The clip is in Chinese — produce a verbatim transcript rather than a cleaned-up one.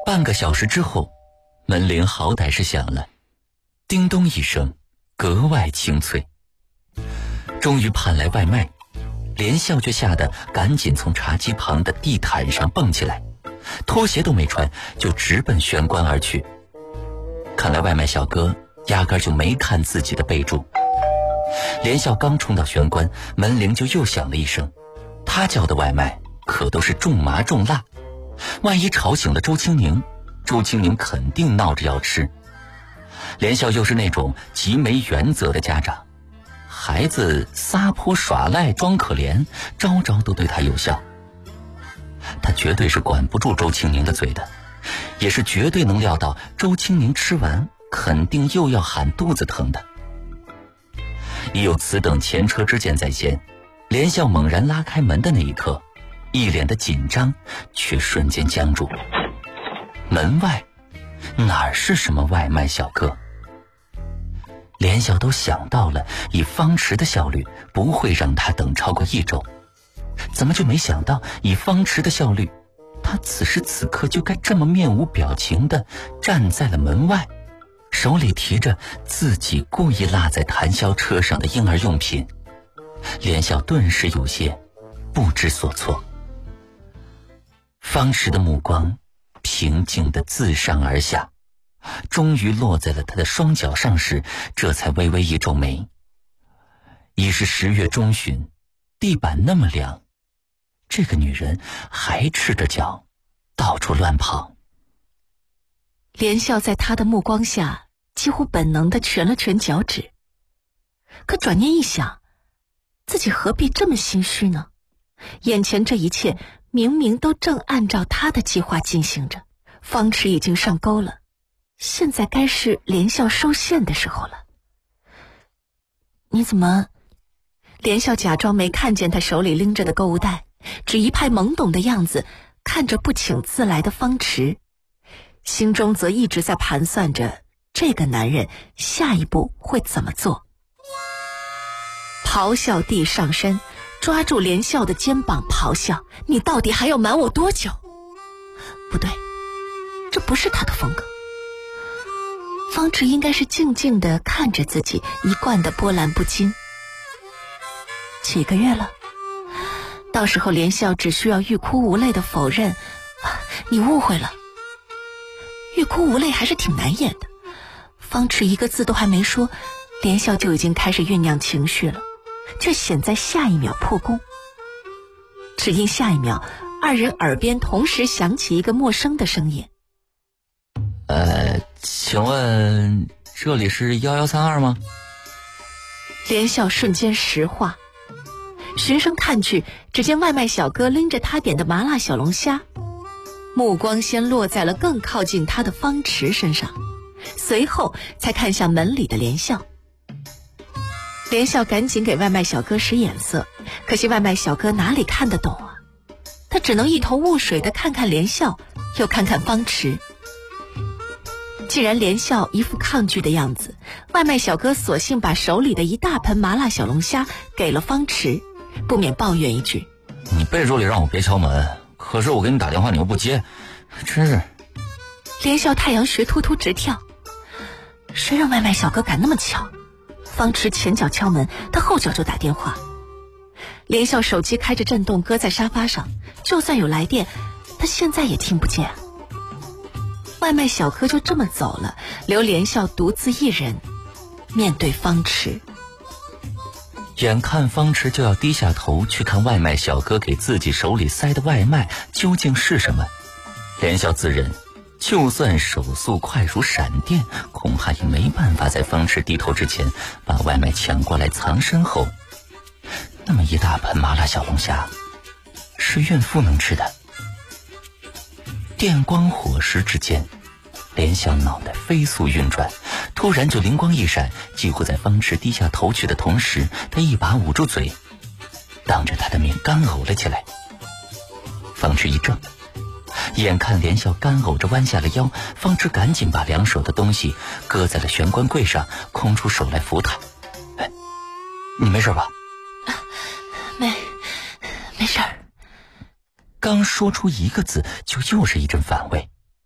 半个小时之后，门铃好歹是响了，叮咚一声，格外清脆。终于盼来外卖，连笑却吓得赶紧从茶几旁的地毯上蹦起来，拖鞋都没穿就直奔玄关而去。看来外卖小哥压根就没看自己的备注。连笑刚冲到玄关，门铃就又响了一声。他叫的外卖可都是重麻重辣，万一吵醒了周清宁，周清宁肯定闹着要吃。连笑又是那种极没原则的家长，孩子撒泼耍赖装可怜，招招都对他有效。他绝对是管不住周清宁的嘴的，也是绝对能料到周清宁吃完肯定又要喊肚子疼的。已有此等前车之鉴在先，连笑猛然拉开门的那一刻，一脸的紧张却瞬间僵住。门外哪是什么外卖小哥？连笑都想到了以方池的效率不会让他等超过一周，怎么就没想到以方池的效率，他此时此刻就该这么面无表情地站在了门外，手里提着自己故意落在谈销车上的婴儿用品。连笑顿时有些不知所措。方池的目光平静地自上而下，终于落在了他的双脚上时，这才微微一皱眉。已是十月中旬，地板那么凉，这个女人还赤着脚到处乱跑。 连笑在他的目光下几乎本能地蜷了蜷脚趾，可转念一想，自己何必这么心虚呢？眼前这一切明明都正按照他的计划进行着，方池已经上钩了，现在该是连笑收线的时候了。你怎么？连笑假装没看见他手里拎着的购物袋，只一派懵懂的样子看着不请自来的方池，心中则一直在盘算着这个男人下一步会怎么做。咆哮地上身，抓住连笑的肩膀咆哮：你到底还要瞒我多久？不对，这不是他的风格。方池应该是静静地看着自己，一贯的波澜不惊。几个月了，到时候连笑只需要欲哭无泪的否认：你误会了。欲哭无泪还是挺难演的，方池一个字都还没说，连笑就已经开始酝酿情绪了，却险在下一秒破功。只因下一秒，二人耳边同时响起一个陌生的声音： 呃，请问这里是幺幺三二吗？ 连笑瞬间石化，循声看去，只见外卖小哥拎着他点的麻辣小龙虾，目光先落在了更靠近他的方池身上，随后才看向门里的连笑。连笑赶紧给外卖小哥使眼色，可惜外卖小哥哪里看得懂啊？他只能一头雾水地看看连笑，又看看方池。既然连笑一副抗拒的样子，外卖小哥索性把手里的一大盆麻辣小龙虾给了方池，不免抱怨一句： 你备注里让我别敲门，可是我给你打电话你又不接，真是。 连笑太阳穴突突直跳，谁让外卖小哥敢那么巧？方池前脚敲门，他后脚就打电话。连笑手机开着震动，搁在沙发上，就算有来电，他现在也听不见。外卖小哥就这么走了，留连笑独自一人面对方池。 眼看方池就要低下头去看外卖小哥给自己手里塞的外卖究竟是什么，连笑自认就算手速快如闪电，恐怕也没办法在方池低头之前把外卖抢过来藏身后。那么一大盆麻辣小龙虾是孕妇能吃的。电光火石之间，连笑脑袋飞速运转，突然就灵光一闪，几乎在方池低下头去的同时，他一把捂住嘴，当着他的面干呕了起来。方池一怔，眼看连笑干呕着弯下了腰，方池赶紧把两手的东西搁在了玄关柜上，空出手来扶他。哎，你没事吧？ 啊，没没事儿。 刚说出一个字，就又是一阵反胃。